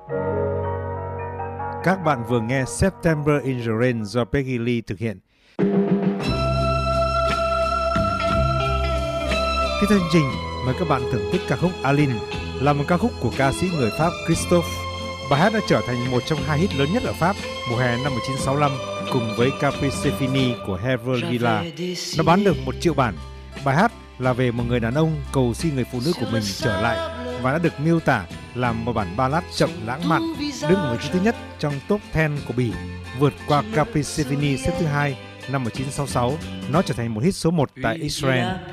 Các bạn vừa nghe September in the Rain do Peggy Lee thực hiện. Tiếp theo chương trình, mời các bạn thưởng thức ca khúc Aline, là một ca khúc của ca sĩ người Pháp Christophe. Bài hát đã trở thành một trong hai hit lớn nhất ở Pháp mùa hè năm 1965 cùng với Caprice Fini của Hervé Villard. Nó bán được 1 triệu bản. Bài hát là về một người đàn ông cầu xin người phụ nữ của mình trở lại và đã được miêu tả làm một bản ballad chậm lãng mạn, đứng ở vị trí thứ nhất trong top 10 của Bỉ, vượt qua Caprice Fini xếp thứ 2 năm 1966. Nó trở thành một hit số 1 tại Israel.